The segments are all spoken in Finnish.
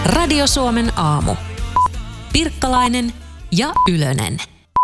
Radio Suomen aamu. Pirkkalainen ja Ylönen.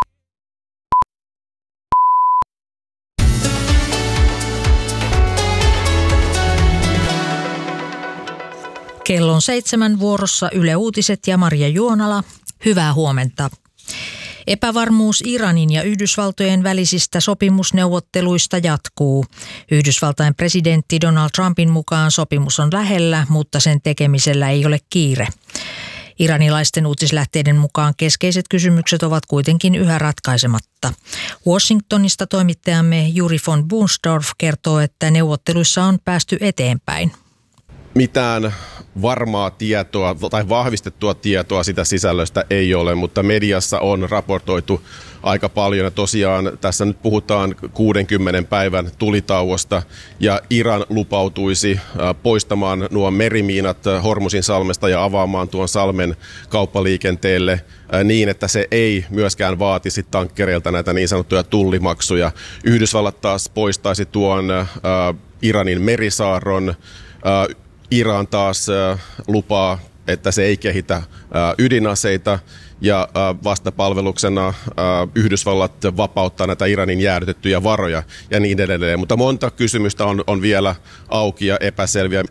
Kello on 7 vuorossa Yle Uutiset ja Maria Juonala. Hyvää huomenta. Epävarmuus Iranin ja Yhdysvaltojen välisistä sopimusneuvotteluista jatkuu. Yhdysvaltain presidentti Donald Trumpin mukaan sopimus on lähellä, mutta sen tekemisellä ei ole kiire. Iranilaisten uutislähteiden mukaan keskeiset kysymykset ovat kuitenkin yhä ratkaisematta. Washingtonista toimittajamme Juri von Bunsdorf kertoo, että neuvotteluissa on päästy eteenpäin. Mitään varmaa tietoa tai vahvistettua tietoa sitä sisällöstä ei ole, mutta mediassa on raportoitu aika paljon. Ja tosiaan tässä nyt puhutaan 60 päivän tulitauosta ja Iran lupautuisi poistamaan nuo merimiinat Hormuzin salmesta ja avaamaan tuon salmen kauppaliikenteelle niin, että se ei myöskään vaatisi tankkereilta näitä niin sanottuja tullimaksuja. Yhdysvallat taas poistaisi tuon Iranin merisaarron. Iran taas lupaa, että se ei kehitä ydinaseita ja vastapalveluksena Yhdysvallat vapauttaa näitä Iranin jäädytettyjä varoja ja niin edelleen. Mutta monta kysymystä on vielä auki ja epäselviä.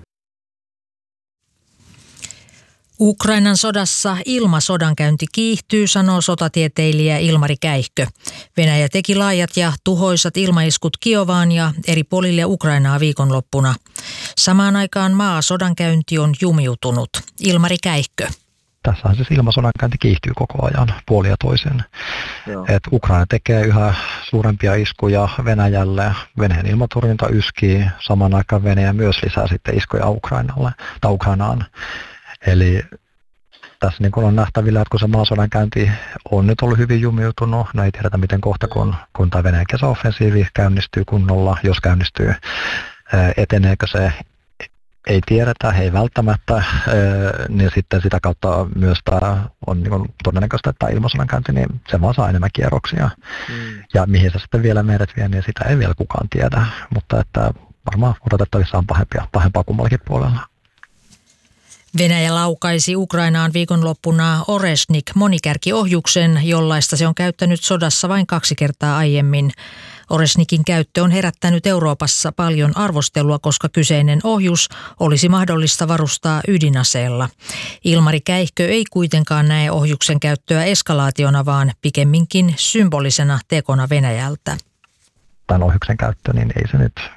Ukrainan sodassa ilmasodankäynti kiihtyy, sanoo sotatieteilijä Ilmari Käihkö. Venäjä teki laajat ja tuhoisat ilmaiskut Kiovaan ja eri puolille Ukrainaa viikonloppuna. Samaan aikaan maasodankäynti on jumiutunut. Ilmari Käihkö. Tässähän siis ilmasodankäynti kiihtyy koko ajan puolin ja toisin. Ukraina tekee yhä suurempia iskuja Venäjälle. Venäjän ilmatorjunta yskii. Samaan aikaan Venäjä myös lisää sitten iskuja Ukrainaan. Eli tässä niin on nähtävillä, että kun se maasodankäynti on nyt ollut hyvin jumiutunut, no ei tiedetä miten kohta, kun tämä Venäjän kesäoffensiivi käynnistyy kunnolla, jos käynnistyy, eteneekö se, ei tiedetä, ei välttämättä, niin sitten sitä kautta myös tämä on niin todennäköistä, että tämä ilmasodankäynti, niin se vaan saa enemmän kierroksia. Ja mihin se sitten vielä meidät vie, niin sitä ei vielä kukaan tiedä, mutta että varmaan odotettavissa on pahempaa kummallakin puolella. Venäjä laukaisi Ukrainaan viikonloppuna Oresnik-monikärkiohjuksen, jollaista se on käyttänyt sodassa vain 2 kertaa aiemmin. Oresnikin käyttö on herättänyt Euroopassa paljon arvostelua, koska kyseinen ohjus olisi mahdollista varustaa ydinaseella. Ilmari Käihkö ei kuitenkaan näe ohjuksen käyttöä eskalaationa, vaan pikemminkin symbolisena tekona Venäjältä. Tämän ohjuksen käyttö, niin ei se nyt